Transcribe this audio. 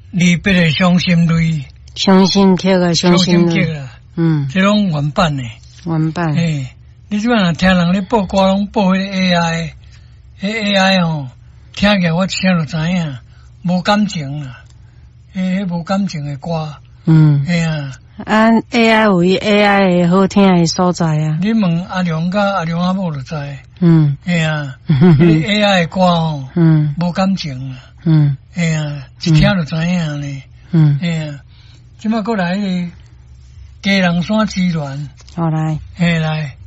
离别的伤心泪， 伤心刻啊，伤心泪， 啊，这种原版的， 原版。 你即摆若听人咧播歌，拢播迄 AI 哦，听起来我听就知影，无感情啦，无感情的歌， AI 有伊 AI 的好听的所在啊。 你问阿良甲阿良阿母就知。AI 的歌哦，无感情啊。一听就知影咧。即摆过来迄个家人山之恋。 好来。 来。